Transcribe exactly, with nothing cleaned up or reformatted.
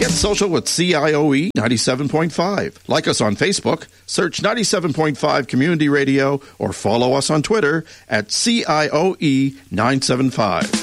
Get social with C I O E ninety-seven point five. Like us on Facebook, search ninety-seven point five Community Radio, or follow us on Twitter at C I O E nine seven five.